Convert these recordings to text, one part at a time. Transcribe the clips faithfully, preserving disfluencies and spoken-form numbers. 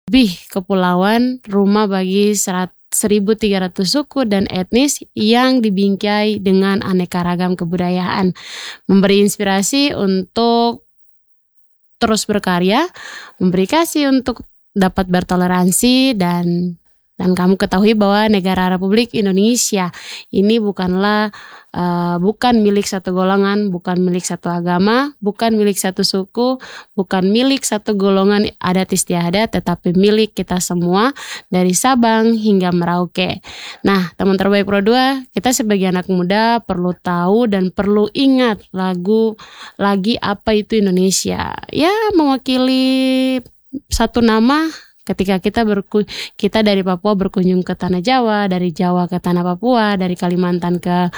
lebih kepulauan, rumah bagi seribu tiga ratus suku dan etnis yang dibingkai dengan aneka ragam kebudayaan. Memberi inspirasi untuk terus berkarya, memberi kasih untuk dapat bertoleransi, dan dan kamu ketahui bahwa negara Republik Indonesia ini bukanlah uh, bukan milik satu golongan, bukan milik satu agama, bukan milik satu suku, bukan milik satu golongan adat istiadat, tetapi milik kita semua dari Sabang hingga Merauke. Nah, teman terbaik Pro dua, kita sebagai anak muda perlu tahu dan perlu ingat lagu lagi apa itu Indonesia. Ya, mewakili satu nama. Ketika kita berku, kita dari Papua berkunjung ke Tanah Jawa, dari Jawa ke Tanah Papua, dari Kalimantan ke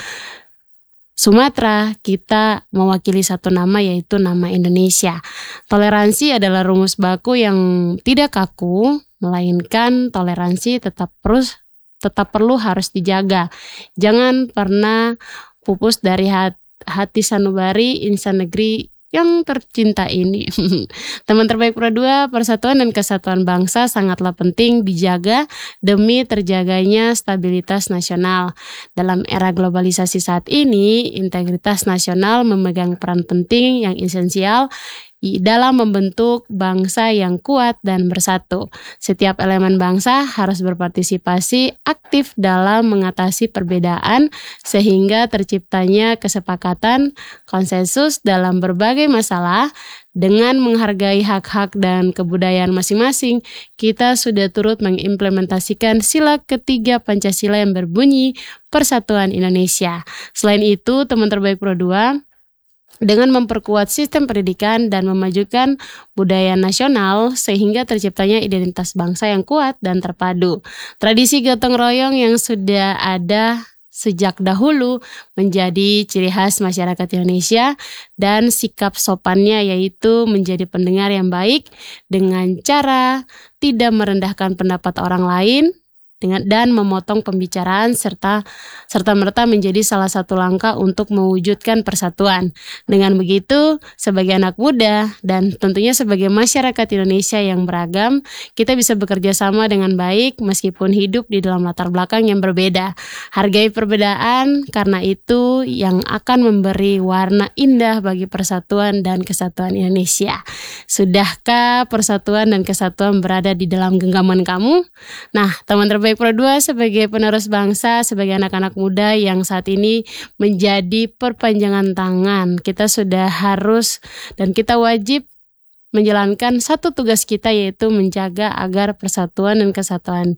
Sumatera, kita mewakili satu nama, yaitu nama Indonesia. Toleransi adalah rumus baku yang tidak kaku, melainkan toleransi tetap terus tetap perlu harus dijaga. Jangan pernah pupus dari hati, hati sanubari insan negeri yang tercinta ini. Teman terbaik Pro dua, persatuan dan kesatuan bangsa sangatlah penting dijaga demi terjaganya stabilitas nasional. Dalam era globalisasi saat ini, integritas nasional memegang peran penting yang esensial dalam membentuk bangsa yang kuat dan bersatu. Setiap elemen bangsa harus berpartisipasi aktif dalam mengatasi perbedaan sehingga terciptanya kesepakatan konsensus dalam berbagai masalah. Dengan menghargai hak-hak dan kebudayaan masing-masing, kita sudah turut mengimplementasikan sila ketiga Pancasila yang berbunyi Persatuan Indonesia. Selain itu, teman terbaik Pro dua, dengan memperkuat sistem pendidikan dan memajukan budaya nasional sehingga terciptanya identitas bangsa yang kuat dan terpadu. Tradisi gotong royong yang sudah ada sejak dahulu menjadi ciri khas masyarakat Indonesia, dan sikap sopannya yaitu menjadi pendengar yang baik dengan cara tidak merendahkan pendapat orang lain dengan dan memotong pembicaraan serta serta merta menjadi salah satu langkah untuk mewujudkan persatuan. Dengan begitu, sebagai anak muda dan tentunya sebagai masyarakat Indonesia yang beragam, kita bisa bekerja sama dengan baik meskipun hidup di dalam latar belakang yang berbeda. Hargai perbedaan, karena itu yang akan memberi warna indah bagi persatuan dan kesatuan Indonesia. Sudahkah persatuan dan kesatuan berada di dalam genggaman kamu? Nah, teman terbaik Pro dua, sebagai penerus bangsa, sebagai anak-anak muda yang saat ini menjadi perpanjangan tangan, kita sudah harus dan kita wajib menjalankan satu tugas kita, yaitu menjaga agar persatuan dan kesatuan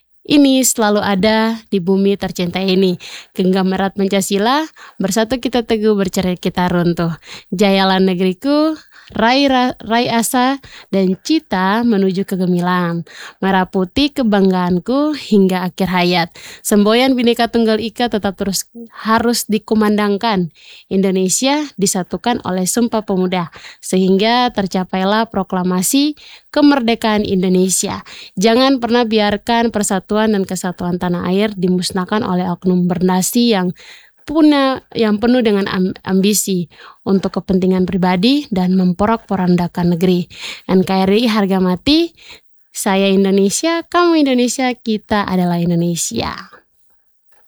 ini selalu ada di bumi tercinta ini. Genggam erat Pancasila, bersatu kita teguh, bercerai kita runtuh. Jayalah negeriku, Rai, rai asa dan cita menuju kegemilangan. Merah putih kebanggaanku hingga akhir hayat. Semboyan Bhinneka Tunggal Ika tetap terus harus dikumandangkan. Indonesia disatukan oleh Sumpah Pemuda sehingga tercapailah proklamasi kemerdekaan Indonesia. Jangan pernah biarkan persatuan dan kesatuan tanah air dimusnahkan oleh oknum bernasi yang Puna, yang penuh dengan ambisi untuk kepentingan pribadi dan memporak-porandakan negeri. N K R I harga mati, saya Indonesia, kamu Indonesia, kita adalah Indonesia.